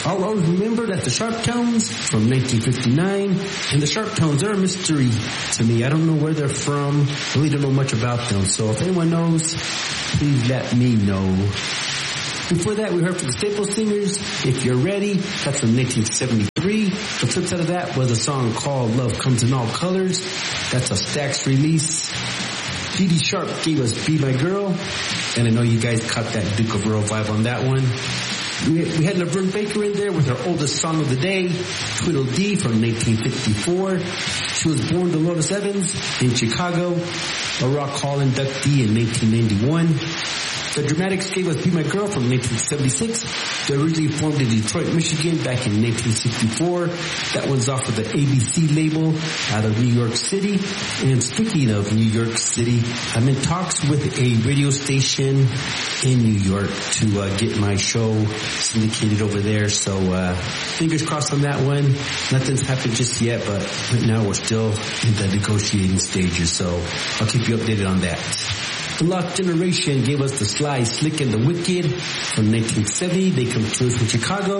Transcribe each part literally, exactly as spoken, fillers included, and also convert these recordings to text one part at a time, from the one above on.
I'll always remember that the Sharp Tones from nineteen fifty-nine, and the Sharp Tones are a mystery to me. I don't know where they're from. I really don't know much about them. So if anyone knows, please let me know. Before that, we heard from the Staple Singers, If You're Ready. That's from nineteen seventy-three. The flip side of that was a song called Love Comes in All Colors. That's a Stax release. Dee Dee Sharp gave us Be My Girl. And I know you guys caught that Duke of Earl vibe on that one. We, we had Laverne Baker in there with her oldest song of the day, Tweedledee from nineteen fifty-four. She was born to Lotus Evans in Chicago, a Rock Hall inductee in nineteen ninety-one. The Dramatics gave us Be My Girl from nineteen seventy-six. They originally formed in Detroit, Michigan back in nineteen sixty-four. That one's off of the A B C label out of New York City. And speaking of New York City, I'm in talks with a radio station in New York to uh, get my show syndicated over there. So uh, fingers crossed on that one. Nothing's happened just yet, but right now we're still in the negotiating stages. So I'll keep you updated on that. The Lost Generation gave us The Sly, Slick, and the Wicked from nineteen seventy. They come to us from Chicago.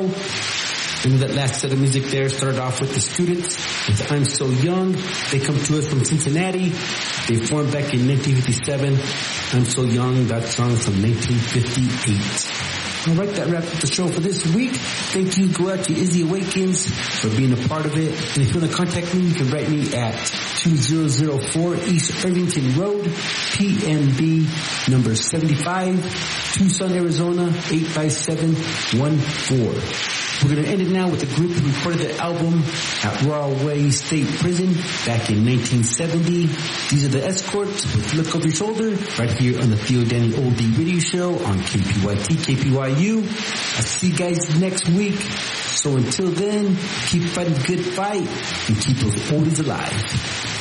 And that last set of music there started off with The Students with I'm So Young. They come to us from Cincinnati. They formed back in nineteen fifty-seven. I'm So Young, that song from nineteen fifty-eight. All right, that wraps up the show for this week. Thank you. Go out to Izzy Awakens for being a part of it. And if you want to contact me, you can write me at two thousand four East Irvington Road, P M B number seventy-five, Tucson, Arizona, eight five seven one four. We're going to end it now with a group who recorded their album at Royal Way State Prison back in nineteen seventy. These are the Escorts with Look Over Your Shoulder right here on the Theo Danny Oldie Radio Show on K P Y T, K P Y U. I'll see you guys next week. So until then, keep fighting the good fight and keep those oldies alive.